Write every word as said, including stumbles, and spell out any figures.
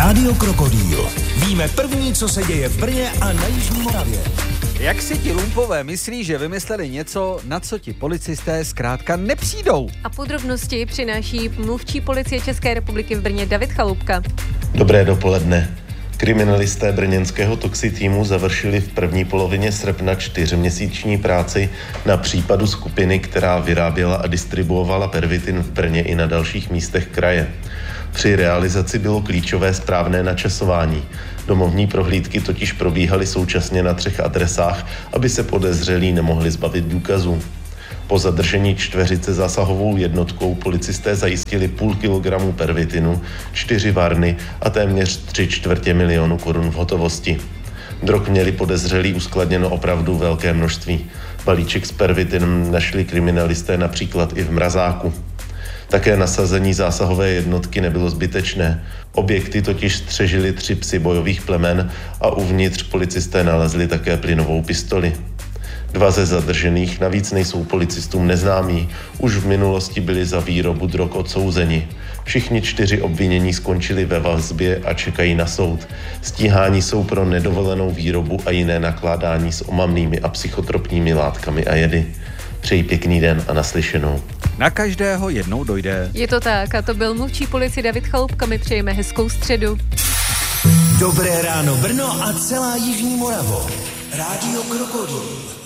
Rádio Krokodýl. Víme první, co se děje v Brně a na Jižní Moravě. Jak si ti lumpové myslí, že vymysleli něco, na co ti policisté zkrátka nepřijdou? A podrobnosti přináší mluvčí policie České republiky v Brně David Chaloupka. Dobré dopoledne. Kriminalisté brněnského toxi týmu završili v první polovině srpna čtyřměsíční práci na případu skupiny, která vyráběla a distribuovala pervitin v Brně i na dalších místech kraje. Při realizaci bylo klíčové správné načasování. Domovní prohlídky totiž probíhaly současně na třech adresách, aby se podezřelí nemohli zbavit důkazů. Po zadržení čtveřice zásahovou jednotkou policisté zajistili půl kilogramu pervitinu, čtyři varny a téměř tři čtvrtě milionu korun v hotovosti. Drog měli podezřelí uskladněno opravdu velké množství. Balíček s pervitinem našli kriminalisté například i v mrazáku. Také nasazení zásahové jednotky nebylo zbytečné. Objekty totiž střežili tři psy bojových plemen a uvnitř policisté nalezli také plynovou pistoli. Dva ze zadržených navíc nejsou policistům neznámí, už v minulosti byli za výrobu drog odsouzeni. Všichni čtyři obvinění skončili ve vazbě a čekají na soud. Stíháni jsou pro nedovolenou výrobu a jiné nakládání s omamnými a psychotropními látkami a jedy. Přeji pěkný den a naslyšenou. Na každého jednou dojde. Je to tak a to byl mluvčí policie David Chaloupka. My přejeme hezkou středu. Dobré ráno Brno a celá Jižní Moravo. Rádio Krokodýl.